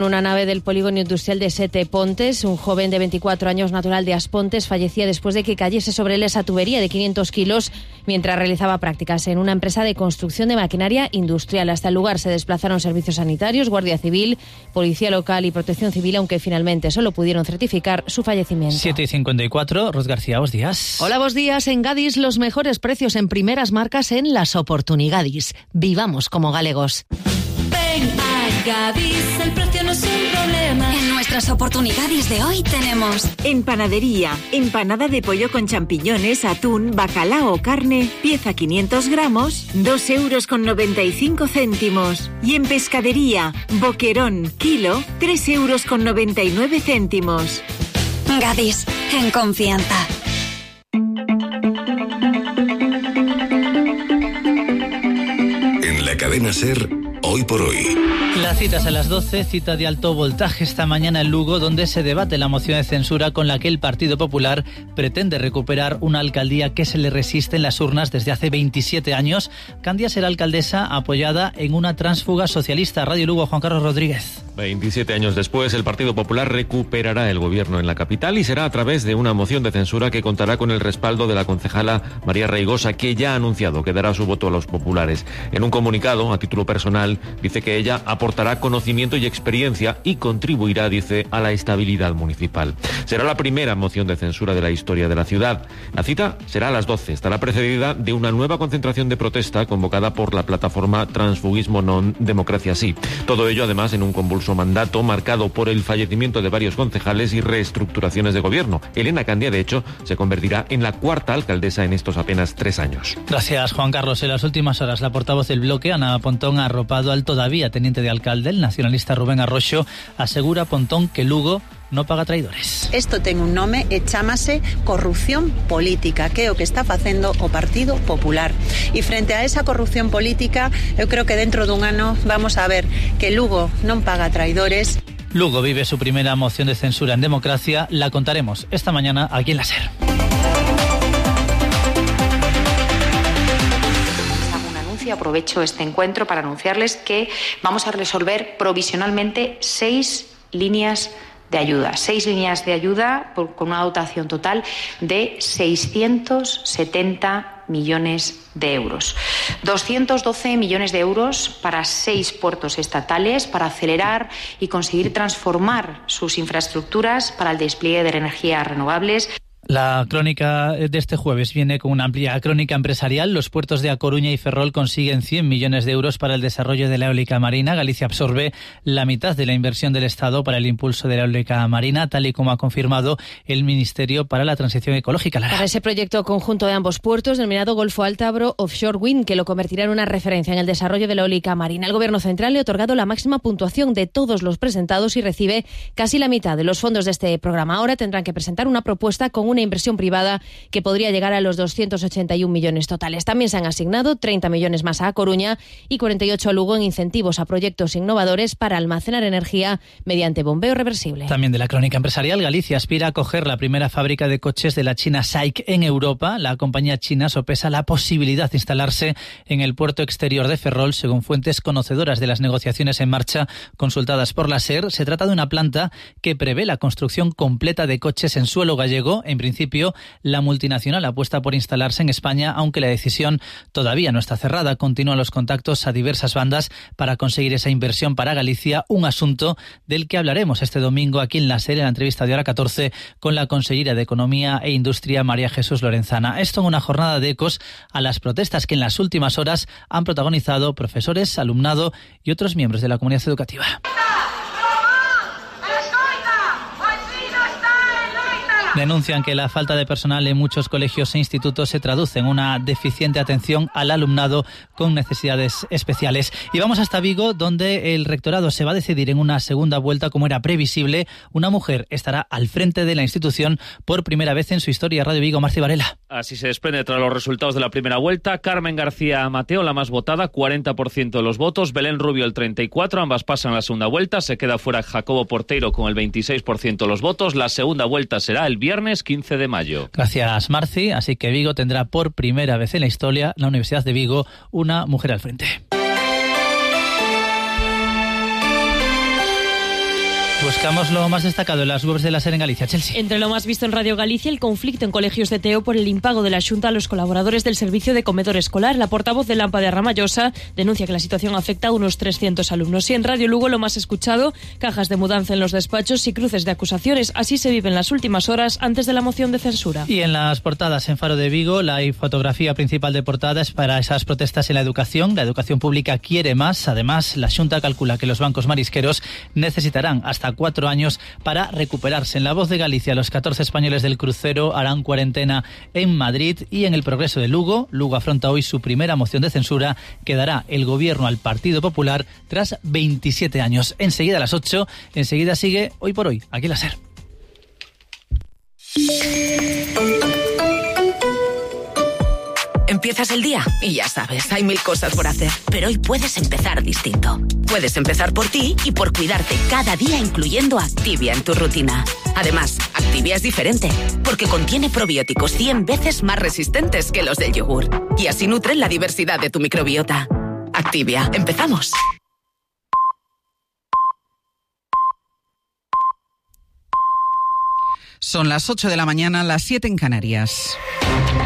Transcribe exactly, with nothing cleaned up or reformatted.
Una nave del polígono industrial de Sete Pontes, un joven de veinticuatro años natural de Aspontes fallecía después de que cayese sobre él esa tubería de quinientos kilos mientras realizaba prácticas en una empresa de construcción de maquinaria industrial. Hasta el lugar se desplazaron servicios sanitarios, Guardia Civil, Policía Local y Protección Civil, aunque finalmente solo pudieron certificar su fallecimiento. siete y cincuenta y cuatro, Ros García, buenos días. Hola, buenos días. En Gadis, los mejores precios en primeras marcas en las Oportunidades. Vivamos como galegos. Ven a Gadis, el precio no es un problema. En nuestras oportunidades de hoy tenemos en panadería, empanada de pollo con champiñones, atún, bacalao o carne, pieza quinientos gramos, dos euros con noventa y cinco céntimos. Y en pescadería, boquerón, kilo, tres euros con noventa y nueve céntimos. Gadis, en confianza. En la cadena SER, hoy por hoy. La cita es a las doce, cita de alto voltaje esta mañana en Lugo, donde se debate la moción de censura con la que el Partido Popular pretende recuperar una alcaldía que se le resiste en las urnas desde hace veintisiete años. Candia será alcaldesa apoyada en una tránsfuga socialista. Radio Lugo, Juan Carlos Rodríguez. veintisiete años después, el Partido Popular recuperará el gobierno en la capital y será a través de una moción de censura que contará con el respaldo de la concejala María Reigosa, que ya ha anunciado que dará su voto a los populares. En un comunicado, a título personal, dice que ella aportará conocimiento y experiencia y contribuirá, dice, a la estabilidad municipal. Será la primera moción de censura de la historia de la ciudad. La cita será a las doce. Estará precedida de una nueva concentración de protesta convocada por la plataforma Transfugismo Non Democracia Sí. Todo ello, además, en un convulso mandato marcado por el fallecimiento de varios concejales y reestructuraciones de gobierno. Elena Candia, de hecho, se convertirá en la cuarta alcaldesa en estos apenas tres años. Gracias, Juan Carlos. En las últimas horas, la portavoz del bloque, Ana Pontón, ha arropado al todavía teniente de alcalde, el nacionalista Rubén Arroxo. Asegura Pontón que Lugo no paga traidores. Esto ten un nome e chámase corrupción política, que é o que está facendo o Partido Popular. E frente a esa corrupción política, eu creo que dentro dun ano vamos a ver que Lugo non paga traidores. Lugo vive su primera moción de censura en democracia. La contaremos esta mañana aquí en la SER. Aprovecho este encuentro para anunciarles que vamos a resolver provisionalmente seis líneas de ayuda, seis líneas de ayuda por, con una dotación total de seiscientos setenta millones de euros. doscientos doce millones de euros para seis puertos estatales para acelerar y conseguir transformar sus infraestructuras para el despliegue de energías renovables. La crónica de este jueves viene con una amplia crónica empresarial. Los puertos de A Coruña y Ferrol consiguen cien millones de euros para el desarrollo de la eólica marina. Galicia absorbe la mitad de la inversión del Estado para el impulso de la eólica marina, tal y como ha confirmado el Ministerio para la Transición Ecológica. Lara. Para ese proyecto conjunto de ambos puertos, denominado Golfo Áltabro Offshore Wind, que lo convertirá en una referencia en el desarrollo de la eólica marina. El Gobierno Central le ha otorgado la máxima puntuación de todos los presentados y recibe casi la mitad de los fondos de este programa. Ahora tendrán que presentar una propuesta con una inversión privada que podría llegar a los doscientos ochenta y un millones totales. También se han asignado treinta millones más a A Coruña y cuarenta y ocho a Lugo en incentivos a proyectos innovadores para almacenar energía mediante bombeo reversible. También de la crónica empresarial, Galicia aspira a coger la primera fábrica de coches de la china S A I C en Europa. La compañía china sopesa la posibilidad de instalarse en el puerto exterior de Ferrol, según fuentes conocedoras de las negociaciones en marcha consultadas por la SER. Se trata de una planta que prevé la construcción completa de coches en suelo gallego. En principio, la multinacional apuesta por instalarse en España, aunque la decisión todavía no está cerrada. Continúan los contactos a diversas bandas para conseguir esa inversión para Galicia, un asunto del que hablaremos este domingo aquí en la SER, en la entrevista de hora catorce con la consellera de Economía e Industria, María Jesús Lorenzana. Esto en una jornada de ecos a las protestas que en las últimas horas han protagonizado profesores, alumnado y otros miembros de la comunidad educativa. Denuncian que la falta de personal en muchos colegios e institutos se traduce en una deficiente atención al alumnado con necesidades especiales. Y vamos hasta Vigo, donde el rectorado se va a decidir en una segunda vuelta, como era previsible. Una mujer estará al frente de la institución por primera vez en su historia. Radio Vigo, Marci Varela. Así se desprende tras los resultados de la primera vuelta. Carmen García Mateo, la más votada, cuarenta por ciento de los votos. Belén Rubio, el treinta y cuatro por ciento. Ambas pasan a la segunda vuelta. Se queda fuera Jacobo Porteiro con el veintiséis por ciento de los votos. La segunda vuelta será el viernes quince de mayo. Gracias, Marci. Así que Vigo tendrá por primera vez en la historia, la Universidad de Vigo, una mujer al frente. Buscamos lo más destacado en las webs de la SER en Galicia. Chelsea. Entre lo más visto en Radio Galicia, el conflicto en colegios de Teo por el impago de la Xunta a los colaboradores del servicio de comedor escolar. La portavoz de Lampa de Ramallosa denuncia que la situación afecta a unos trescientos alumnos. Y en Radio Lugo, lo más escuchado, cajas de mudanza en los despachos y cruces de acusaciones. Así se viven las últimas horas antes de la moción de censura. Y en las portadas en Faro de Vigo, la fotografía principal de portada es para esas protestas en la educación. La educación pública quiere más. Además, la Xunta calcula que los bancos marisqueros necesitarán hasta cuatro años para recuperarse. En La Voz de Galicia, los catorce españoles del crucero harán cuarentena en Madrid. Y en El Progreso de Lugo, Lugo afronta hoy su primera moción de censura que dará el gobierno al Partido Popular tras veintisiete años. Enseguida a las ocho, enseguida sigue Hoy por Hoy, aquí la SER. Empiezas el día y ya sabes, hay mil cosas por hacer. Pero hoy puedes empezar distinto. Puedes empezar por ti y por cuidarte cada día, incluyendo Activia en tu rutina. Además, Activia es diferente, porque contiene probióticos cien veces más resistentes que los del yogur. Y así nutren la diversidad de tu microbiota. Activia, empezamos. Son las ocho de la mañana, las siete en Canarias.